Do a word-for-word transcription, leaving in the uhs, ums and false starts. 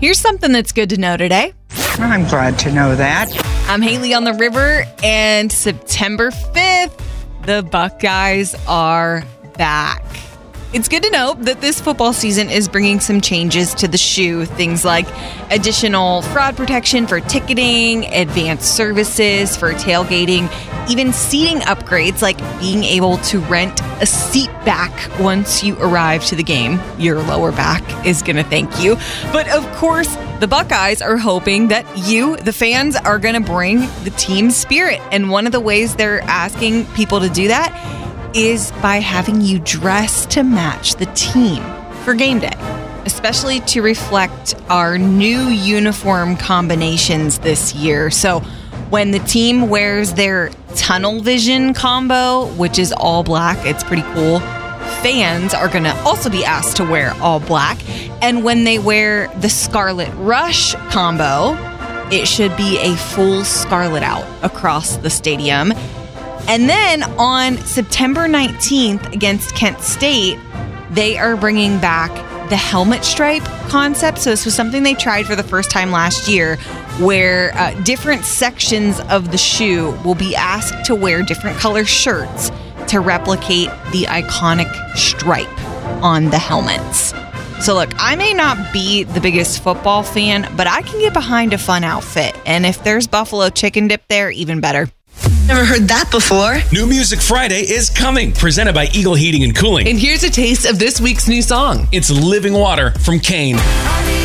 Here's something that's good to know today. I'm glad to know that. I'm Haley on the River, and September fifth, the Buckeyes are back. It's good to know that this football season is bringing some changes to the shoe. Things like additional fraud protection for ticketing, advanced services for tailgating, even seating upgrades like being able to rent a seat back once you arrive to the game. Your lower back is going to thank you. But of course, the Buckeyes are hoping that you, the fans, are going to bring the team spirit. And one of the ways they're asking people to do that is by having you dress to match the team for game day, especially to reflect our new uniform combinations this year. So when the team wears their tunnel vision combo, which is all black, it's pretty cool, fans are going to also be asked to wear all black. And when they wear the Scarlet Rush combo, it should be a full scarlet out across the stadium. And then on September nineteenth against Kent State, they are bringing back the helmet stripe concept. So this was something they tried for the first time last year, where uh, different sections of the shoe will be asked to wear different color shirts to replicate the iconic stripe on the helmets. So look, I may not be the biggest football fan, but I can get behind a fun outfit. And if there's buffalo chicken dip there, even better. Never heard that before. New Music Friday is coming, presented by Eagle Heating and Cooling. And here's a taste of this week's new song. It's Living Water from Kane.